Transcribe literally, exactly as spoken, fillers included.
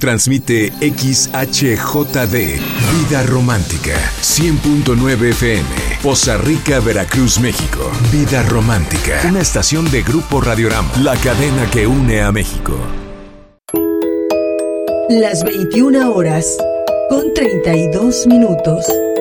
Transmite X H J D, Vida Romántica, cien punto nueve F M, Poza Rica, Veracruz, México. Vida Romántica, una estación de Grupo Radiorama, la cadena que une a México. Las veintiuna horas, con treinta y dos minutos.